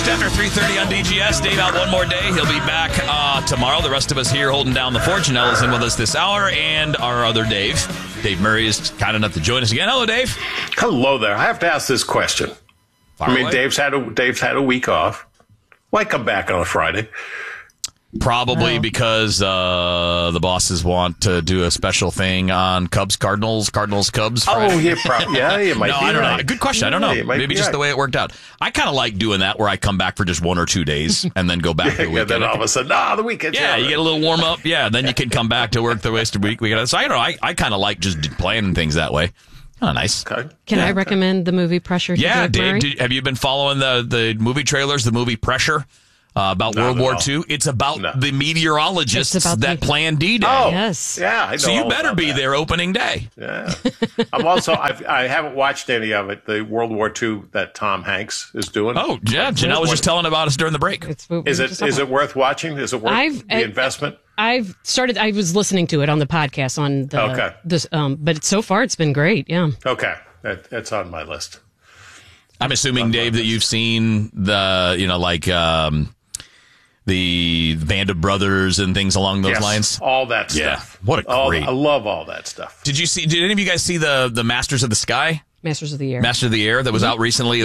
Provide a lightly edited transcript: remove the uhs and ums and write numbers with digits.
after 3:30 on DGS. Dave out one more day. He'll be back tomorrow. The rest of us here holding down the fort. Janelle in with us this hour, and our other Dave. Dave Murray is kind enough to join us again. Hello, Dave. Hello there. I have to ask this question. Dave's had a week off. Why come back on a Friday? Probably because the bosses want to do a special thing on Cardinals Cubs. Friday. Oh, you might be I don't right. know. Good question. I don't know. Maybe just the way it worked out. I kind of like doing that where I come back for just 1 or 2 days and then go back to the weekend. Then all of a sudden, the weekend. Yeah, you get a little warm up. Yeah, then you can come back to work the rest of the week. So I don't know. I kind of like just planning things that way. Oh, nice. Okay. Can I recommend the movie Pressure to Dave Murray? Have you been following the movie trailers, the movie Pressure? About World War II. It's about the meteorologists that planned D-Day. Oh, yes. Yeah, I know. So you better be there opening day. Yeah. I haven't watched any of it, the World War II that Tom Hanks is doing. Oh, yeah. Janelle was just telling about us during the break. Is it worth watching? Is it worth the investment? I was listening to it on the podcast but so far it's been great. Yeah. Okay. That's on my list. I'm assuming, Dave, that you've seen the Band of Brothers and things along those lines? All that stuff. Yeah. What a great. I love all that stuff. Did any of you guys see the Masters of the Sky? Masters of the Air. Masters of the Air that was out recently.